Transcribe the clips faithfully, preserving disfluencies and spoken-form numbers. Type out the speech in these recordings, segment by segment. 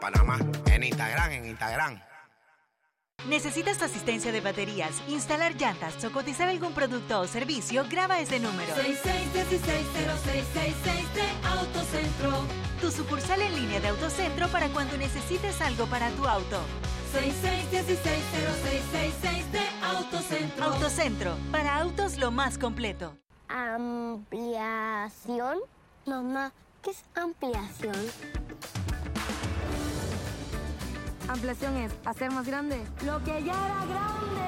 Panamá, en Instagram, en Instagram. ¿Necesitas tu asistencia de baterías, instalar llantas o cotizar algún producto o servicio? Graba este número. seis seis uno seis cero seis seis seis de Autocentro. Tu sucursal en línea de Autocentro para cuando necesites algo para tu auto. seis seis uno seis cero seis seis seis de Autocentro. Autocentro, para autos lo más completo. Ampliación. Mamá, ¿qué es ampliación? Ampliación es hacer más grande lo que ya era grande.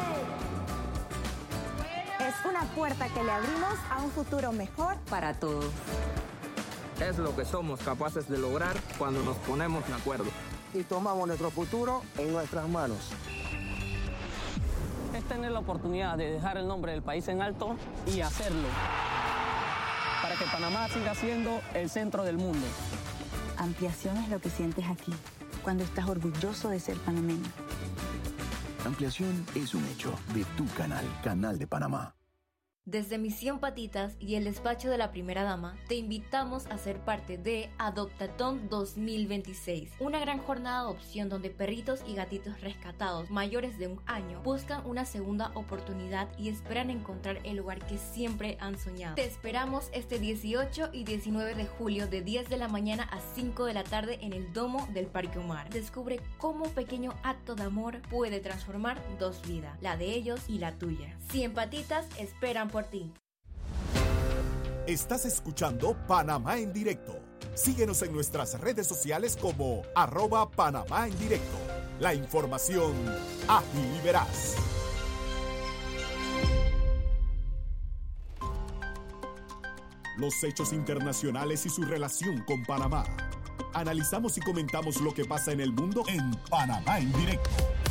Es una puerta que le abrimos a un futuro mejor Para todos. Es lo que somos capaces de lograr cuando nos ponemos de acuerdo. Y tomamos nuestro futuro en nuestras manos. Es tener la oportunidad de dejar el nombre del país en alto y hacerlo para que Panamá siga siendo el centro del mundo. Ampliación es lo que sientes aquí, cuando estás orgulloso de ser panameño. Ampliación es un hecho de tu canal, Canal de Panamá. Desde Misión Patitas y el despacho de la primera dama, te invitamos a ser parte de Adoptatón dos mil veintiséis, una gran jornada de adopción donde perritos y gatitos rescatados mayores de un año buscan una segunda oportunidad y esperan encontrar el hogar que siempre han soñado. Te esperamos este dieciocho y diecinueve de julio de diez de la mañana a cinco de la tarde en el domo del Parque Omar. Descubre cómo un pequeño acto de amor puede transformar dos vidas, la de ellos y la tuya. Cien Patitas esperan por ti. Estás escuchando Panamá en Directo. Síguenos en nuestras redes sociales como arroba Panamá en Directo. La información ágil y veraz. Los hechos internacionales y su relación con Panamá. Analizamos y comentamos lo que pasa en el mundo en Panamá en Directo.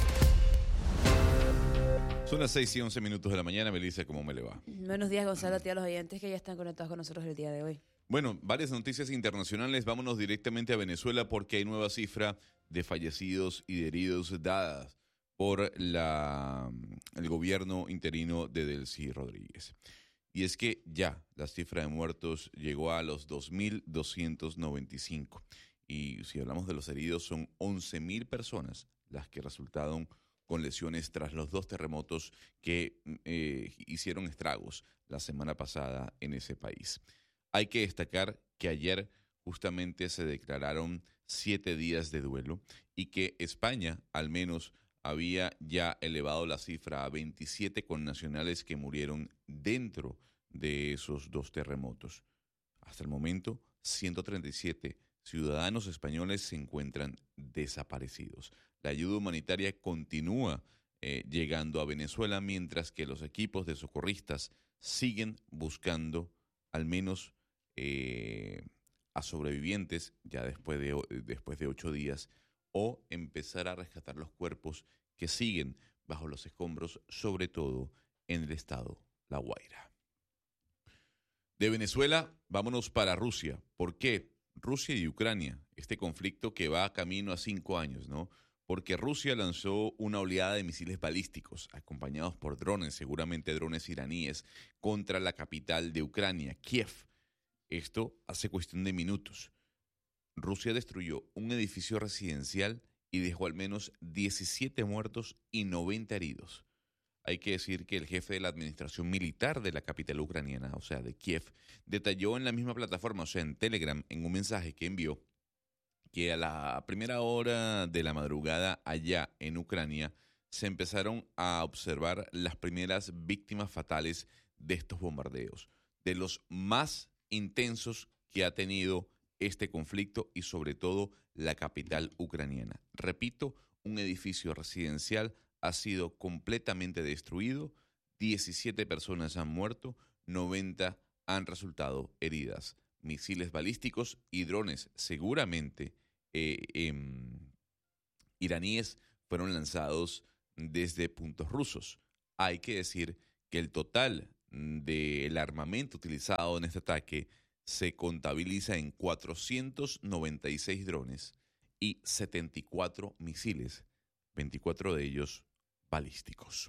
Son las seis y once minutos de la mañana. Melissa, ¿cómo me le va? Buenos días, Gonzalo, a ti a los oyentes que ya están conectados con nosotros el día de hoy. Bueno, varias noticias internacionales. Vámonos directamente a Venezuela porque hay nueva cifra de fallecidos y de heridos dadas por la, el gobierno interino de Delcy Rodríguez. Y es que ya la cifra de muertos llegó a los dos mil doscientos noventa y cinco. Y si hablamos de los heridos, son once mil personas las que resultaron con lesiones tras los dos terremotos que eh, hicieron estragos la semana pasada en ese país. Hay que destacar que ayer justamente se declararon siete días de duelo y que España al menos había ya elevado la cifra a veintisiete connacionales que murieron dentro de esos dos terremotos. Hasta el momento, ciento treinta y siete ciudadanos españoles se encuentran desaparecidos. La ayuda humanitaria continúa eh, llegando a Venezuela, mientras que los equipos de socorristas siguen buscando al menos eh, a sobrevivientes ya después de, después de ocho días o empezar a rescatar los cuerpos que siguen bajo los escombros, sobre todo en el estado La Guaira. De Venezuela, vámonos para Rusia. ¿Por qué? Rusia y Ucrania, este conflicto que va camino a cinco años, ¿no? Porque Rusia lanzó una oleada de misiles balísticos, acompañados por drones, seguramente drones iraníes, contra la capital de Ucrania, Kiev. Esto hace cuestión de minutos. Rusia destruyó un edificio residencial y dejó al menos diecisiete muertos y noventa heridos. Hay que decir que el jefe de la administración militar de la capital ucraniana, o sea, de Kiev, detalló en la misma plataforma, o sea, en Telegram, en un mensaje que envió, que a la primera hora de la madrugada allá en Ucrania se empezaron a observar las primeras víctimas fatales de estos bombardeos, de los más intensos que ha tenido este conflicto y sobre todo la capital ucraniana. Repito, un edificio residencial ha sido completamente destruido, diecisiete personas han muerto, noventa han resultado heridas. Misiles balísticos y drones seguramente eh, eh, iraníes fueron lanzados desde puntos rusos. Hay que decir que el total del armamento utilizado en este ataque se contabiliza en cuatrocientos noventa y seis drones y setenta y cuatro misiles, veinticuatro de ellos balísticos.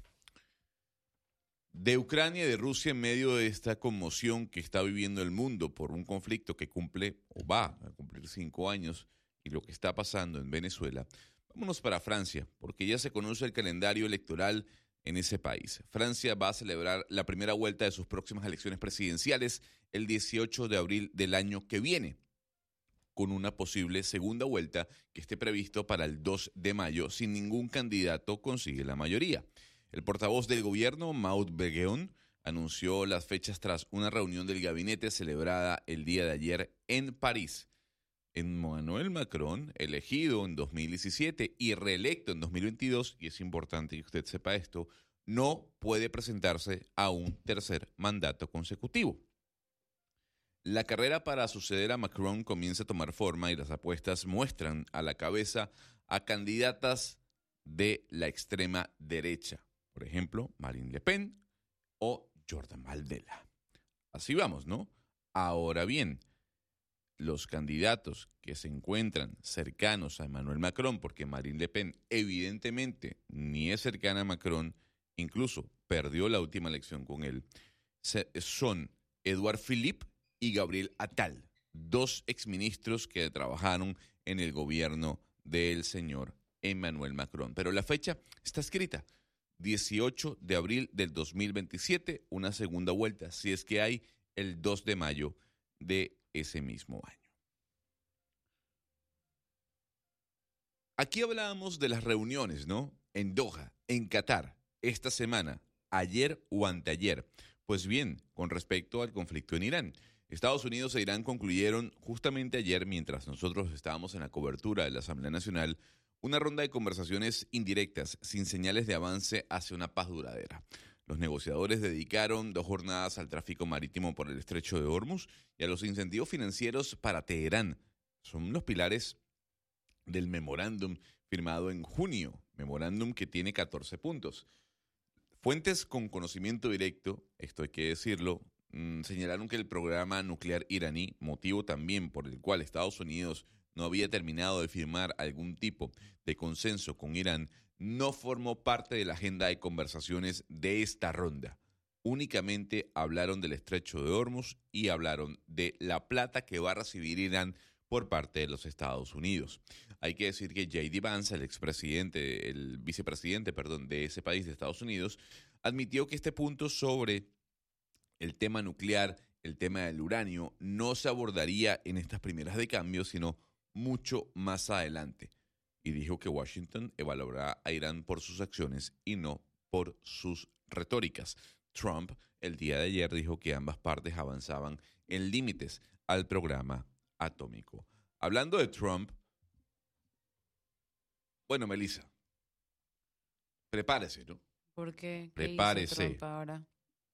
De Ucrania y de Rusia, en medio de esta conmoción que está viviendo el mundo por un conflicto que cumple o va a cumplir cinco años y lo que está pasando en Venezuela, vámonos para Francia, porque ya se conoce el calendario electoral en ese país. Francia va a celebrar la primera vuelta de sus próximas elecciones presidenciales el dieciocho de abril del año que viene, con una posible segunda vuelta que esté previsto para el dos de mayo, si ningún candidato consigue la mayoría. El portavoz del gobierno, Maud Bergeon, anunció las fechas tras una reunión del gabinete celebrada el día de ayer en París. Emmanuel Macron, elegido en dos mil diecisiete y reelecto en dos mil veintidós, y es importante que usted sepa esto, no puede presentarse a un tercer mandato consecutivo. La carrera para suceder a Macron comienza a tomar forma y las apuestas muestran a la cabeza a candidatas de la extrema derecha, por ejemplo, Marine Le Pen o Jordan Bardella. Así vamos, ¿no? Ahora bien, los candidatos que se encuentran cercanos a Emmanuel Macron, porque Marine Le Pen evidentemente ni es cercana a Macron, incluso perdió la última elección con él, son Edouard Philippe y Gabriel Attal, dos exministros que trabajaron en el gobierno del señor Emmanuel Macron. Pero la fecha está escrita, dieciocho de abril del dos mil veintisiete, una segunda vuelta, si es que hay, el dos de mayo de ese mismo año. Aquí hablábamos de las reuniones, ¿no? En Doha, en Qatar, esta semana, ayer o anteayer. Pues bien, con respecto al conflicto en Irán, Estados Unidos e Irán concluyeron justamente ayer, mientras nosotros estábamos en la cobertura de la Asamblea Nacional, una ronda de conversaciones indirectas, sin señales de avance hacia una paz duradera. Los negociadores dedicaron dos jornadas al tráfico marítimo por el estrecho de Hormuz y a los incentivos financieros para Teherán. Son los pilares del memorándum firmado en junio, memorándum que tiene catorce puntos. Fuentes con conocimiento directo, esto hay que decirlo, mmm, señalaron que el programa nuclear iraní, motivo también por el cual Estados Unidos no había terminado de firmar algún tipo de consenso con Irán, no formó parte de la agenda de conversaciones de esta ronda. Únicamente hablaron del estrecho de Hormuz y hablaron de la plata que va a recibir Irán por parte de los Estados Unidos. Hay que decir que J D Vance, el expresidente, el vicepresidente, perdón, de ese país de Estados Unidos, admitió que este punto sobre el tema nuclear, el tema del uranio, no se abordaría en estas primeras de cambio, sino mucho más adelante. Y dijo que Washington evaluará a Irán por sus acciones y no por sus retóricas. Trump, el día de ayer, dijo que ambas partes avanzaban en límites al programa atómico. Hablando de Trump, bueno, Melissa, prepárese, ¿no? ¿Por qué? ¿Qué Prepárese. hizo Trump ahora?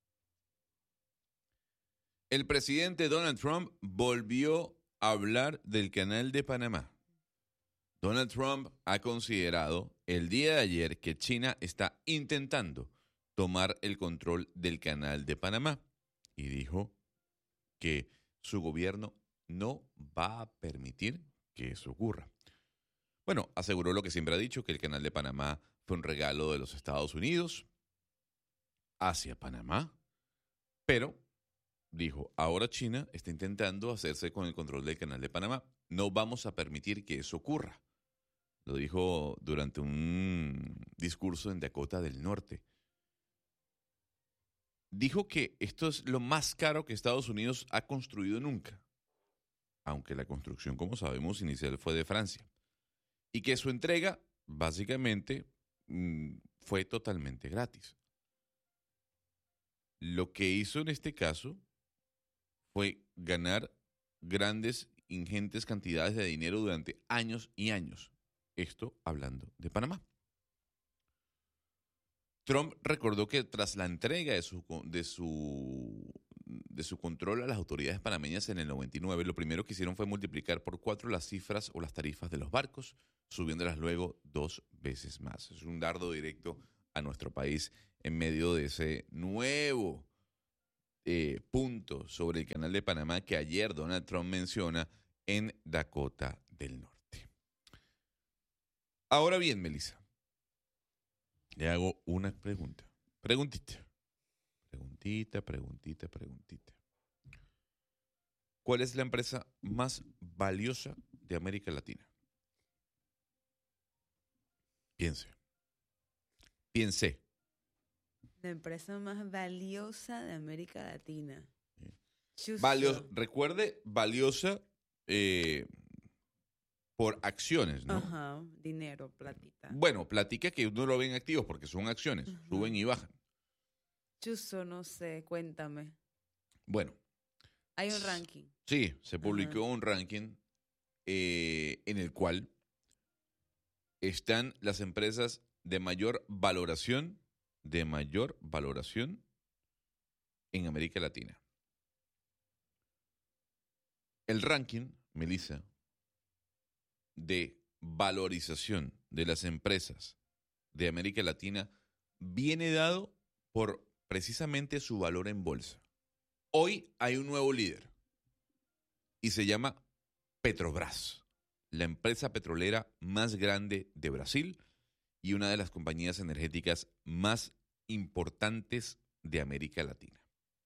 El presidente Donald Trump volvió a hablar del Canal de Panamá. Donald Trump ha considerado el día de ayer que China está intentando tomar el control del Canal de Panamá y dijo que su gobierno no va a permitir que eso ocurra. Bueno, aseguró lo que siempre ha dicho, que el Canal de Panamá fue un regalo de los Estados Unidos hacia Panamá, pero dijo, ahora China está intentando hacerse con el control del Canal de Panamá. No vamos a permitir que eso ocurra. Lo dijo durante un discurso en Dakota del Norte. Dijo que esto es lo más caro que Estados Unidos ha construido nunca, aunque la construcción, como sabemos, inicial fue de Francia, y que su entrega, básicamente, fue totalmente gratis. Lo que hizo en este caso fue ganar grandes, ingentes cantidades de dinero durante años y años. Esto hablando de Panamá. Trump recordó que tras la entrega de su, de su, de su control a las autoridades panameñas en el noventa y nueve, lo primero que hicieron fue multiplicar por cuatro las cifras o las tarifas de los barcos, subiéndolas luego dos veces más. Es un dardo directo a nuestro país en medio de ese nuevo eh, punto sobre el Canal de Panamá que ayer Donald Trump menciona en Dakota del Norte. Ahora bien, Melissa, le hago una pregunta. Preguntita. Preguntita, preguntita, preguntita. ¿Cuál es la empresa más valiosa de América Latina? Piense. Piense. La empresa más valiosa de América Latina. Valiosa, recuerde, valiosa eh, por acciones, ¿no? Ajá, dinero, platita. Bueno, platica que uno lo ve en activos porque son acciones, uh-huh. suben y bajan. Chuso, no sé, cuéntame. Bueno. Hay un ranking. Sí, se publicó uh-huh. un ranking eh, en el cual están las empresas de mayor valoración, de mayor valoración en América Latina. El ranking, Melissa, de valorización de las empresas de América Latina viene dado por precisamente su valor en bolsa. Hoy hay un nuevo líder y se llama Petrobras, la empresa petrolera más grande de Brasil y una de las compañías energéticas más importantes de América Latina.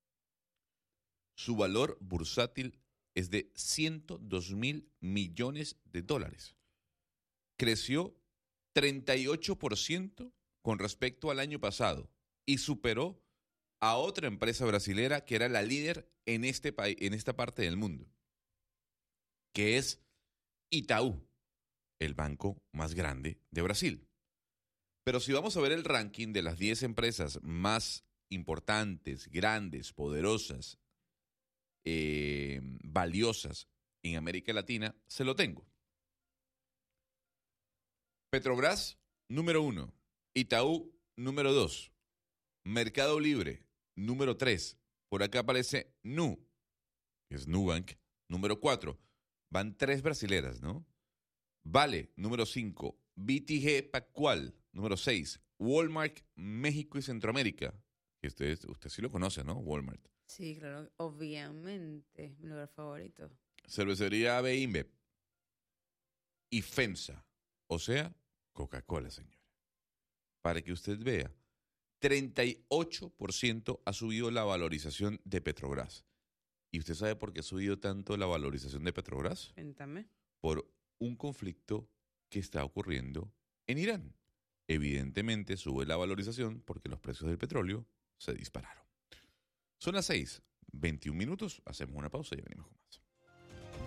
Su valor bursátil es de ciento dos mil millones de dólares. Creció treinta y ocho por ciento con respecto al año pasado y superó a otra empresa brasilera que era la líder en, este país, en esta parte del mundo, que es Itaú, el banco más grande de Brasil. Pero si vamos a ver el ranking de las diez empresas más importantes, grandes, poderosas, Eh, valiosas en América Latina, se lo tengo. Petrobras, número uno. Itaú, número dos. Mercado Libre, número tres. Por acá aparece Nu, que es Nubank, número cuatro. Van tres brasileras, ¿no? Vale, número cinco. B T G Pactual, número seis. Walmart, México y Centroamérica. Que usted, usted sí lo conoce, ¿no? Walmart. Sí, claro, obviamente, mi lugar favorito. Cervecería AB InBev y FEMSA, o sea, Coca-Cola, señora. Para que usted vea, treinta y ocho por ciento ha subido la valorización de Petrobras. ¿Y usted sabe por qué ha subido tanto la valorización de Petrobras? Cuéntame. Por un conflicto que está ocurriendo en Irán. Evidentemente sube la valorización porque los precios del petróleo se dispararon. Son las seis, veintiún minutos, hacemos una pausa y venimos con más.